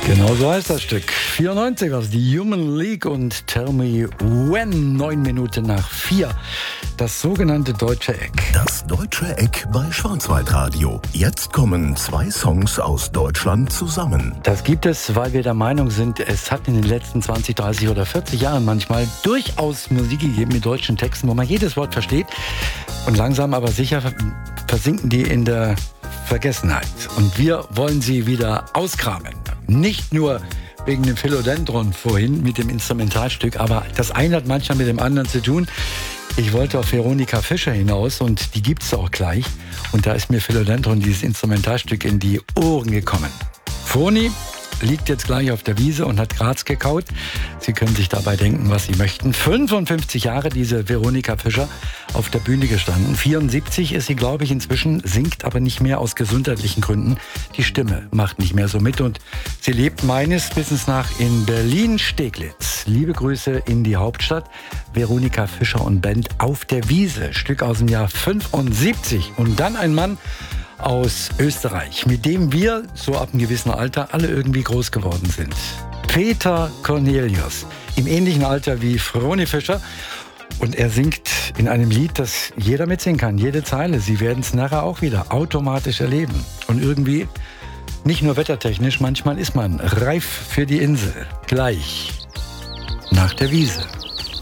Genau so heißt das Stück. 94 war es, die Human League und Tell Me When, 9 Minuten nach 4. Das sogenannte Deutsche Eck. Das Deutsche Eck bei Schwarzwaldradio. Jetzt kommen 2 Songs aus Deutschland zusammen. Das gibt es, weil wir der Meinung sind, es hat in den letzten 20, 30 oder 40 Jahren manchmal durchaus Musik gegeben mit deutschen Texten, wo man jedes Wort versteht. Und langsam aber sicher versinken die in der Vergessenheit. Und wir wollen sie wieder auskramen. Nicht nur wegen dem Philodendron vorhin mit dem Instrumentalstück, aber das eine hat manchmal mit dem anderen zu tun. Ich wollte auf Veronika Fischer hinaus und die gibt es auch gleich. Und da ist mir Philodendron, dieses Instrumentalstück, in die Ohren gekommen. Froni liegt jetzt gleich auf der Wiese und hat Graz gekaut. Sie können sich dabei denken, was Sie möchten. 55 Jahre diese Veronika Fischer auf der Bühne gestanden. 74 ist sie, glaube ich, inzwischen, singt aber nicht mehr aus gesundheitlichen Gründen. Die Stimme macht nicht mehr so mit und sie lebt meines Wissens nach in Berlin-Steglitz. Liebe Grüße in die Hauptstadt. Veronika Fischer und Band auf der Wiese. Stück aus dem Jahr 75. Und dann ein Mann aus Österreich, mit dem wir, so ab einem gewissen Alter, alle irgendwie groß geworden sind. Peter Cornelius, im ähnlichen Alter wie Froni Fischer. Und er singt in einem Lied, das jeder mitsingen kann, jede Zeile. Sie werden es nachher auch wieder automatisch erleben. Und irgendwie, nicht nur wettertechnisch, manchmal ist man reif für die Insel. Gleich nach der Wiese.